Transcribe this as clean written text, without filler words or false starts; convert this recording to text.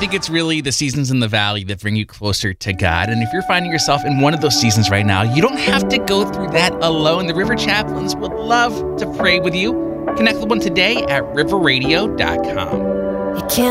think it's really the seasons in the valley that bring you closer to God. And if you're finding yourself in one of those seasons right now, you don't have to go through that alone. The River Chaplains would love to pray with you. Connect with one today at riverradio.com. You can't